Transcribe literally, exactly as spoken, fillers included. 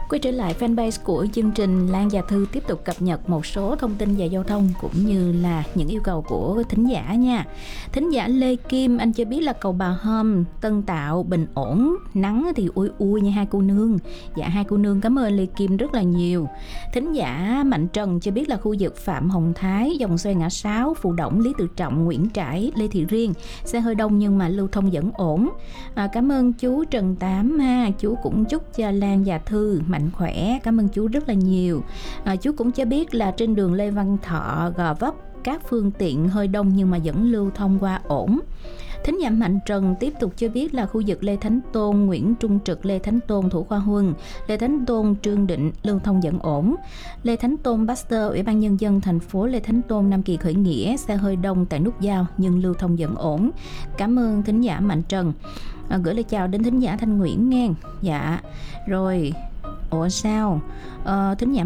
Quay trở lại fanpage của chương trình, Lan và Thư tiếp tục cập nhật một số thông tin về giao thông cũng như là những yêu cầu của thính giả nha. Thính giả Lê Kim, anh cho biết là cầu Bà Hôm, Tân Tạo, bình ổn, nắng thì ui ui nha hai cô nương. Dạ hai cô nương cảm ơn Lê Kim rất là nhiều. Thính giả Mạnh Trần cho biết là khu vực Phạm Hồng Thái, Dòng Xoay Ngã Sáu, Phù Đổng, Lý Tự Trọng, Nguyễn Trãi, Lê Thị Riêng, xe hơi đông nhưng mà lưu thông vẫn ổn. À, cảm ơn chú Trần Tám ha, chú cũng chúc cho Lan và Thư mạnh khỏe, cảm ơn chú rất là nhiều. À, chú cũng cho biết là trên đường Lê Văn Thọ, Gò Vấp các phương tiện hơi đông nhưng mà vẫn lưu thông qua ổn. Thính giả Mạnh Trần tiếp tục cho biết là khu vực Lê Thánh Tôn, Nguyễn Trung Trực, Lê Thánh Tôn, Thủ Khoa Huân, Lê Thánh Tôn, Trương Định lưu thông vẫn ổn. Lê Thánh Tôn, Pasteur, Ủy ban Nhân dân thành phố Lê Thánh Tôn, Nam Kỳ khởi nghĩa, xe hơi đông tại nút giao nhưng lưu thông vẫn ổn. Cảm ơn thính giả Mạnh Trần. À, gửi lời chào đến thính giả Thanh Nguyễn nghe. Dạ rồi. Ủa sao? Ờ, thính giả